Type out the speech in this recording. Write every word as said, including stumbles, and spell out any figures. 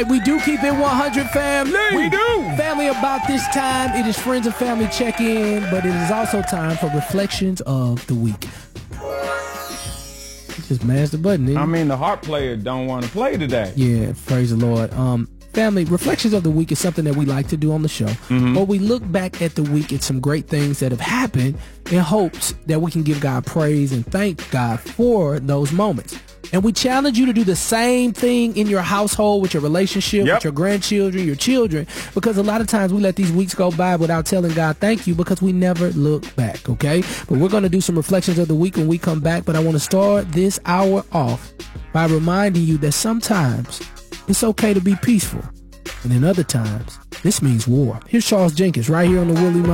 We do keep it one hundred, family. We do. Family, about this time, it is Friends and Family Check-In, but it is also time for Reflections of the Week. Just mash the button, didn't you? I mean, the harp player don't want to play today. Yeah, praise the Lord. Um, family, Reflections of the Week is something that we like to do on the show. Mm-hmm. But we look back at the week at some great things that have happened in hopes that we can give God praise and thank God for those moments. And we challenge you to do the same thing in your household, with your relationship, yep. with your grandchildren, your children, because a lot of times we let these weeks go by without telling God thank you because we never look back, okay? But we're going to do some reflections of the week when we come back, but I want to start this hour off by reminding you that sometimes it's okay to be peaceful, and then other times this means war. Here's Charles Jenkins right here on the Willie Mo